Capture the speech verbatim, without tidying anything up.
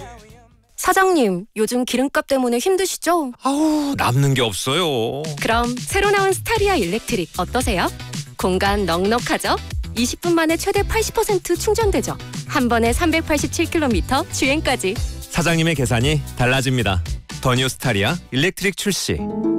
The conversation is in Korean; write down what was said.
사장님, 요즘 기름값 때문에 힘드시죠? 아우, 남는 게 없어요. 그럼 새로 나온 스타리아 일렉트릭 어떠세요? 공간 넉넉하죠? 이십 분 만에 최대 팔십 퍼센트 충전되죠? 한 번에 삼백팔십칠 킬로미터 주행까지. 사장님의 계산이 달라집니다. 더 뉴 스타리아 일렉트릭 출시.